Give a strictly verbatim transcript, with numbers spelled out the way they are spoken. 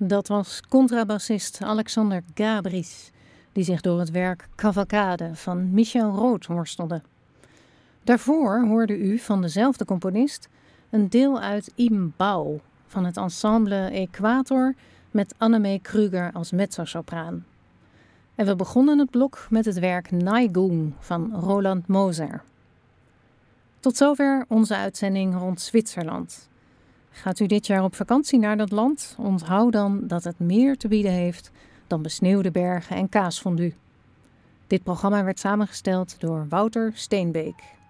Dat was contrabassist Alexander Gabris, die zich door het werk Cavalcade van Michel Roth worstelde. Daarvoor hoorde u van dezelfde componist een deel uit Im Bau van het ensemble Equator met Annemee Krüger als mezzosopraan. En we begonnen het blok met het werk Neigung van Roland Moser. Tot zover onze uitzending rond Zwitserland. Gaat u dit jaar op vakantie naar dat land? Onthoud dan dat het meer te bieden heeft dan besneeuwde bergen en kaasfondue. Dit programma werd samengesteld door Wouter Steenbeek.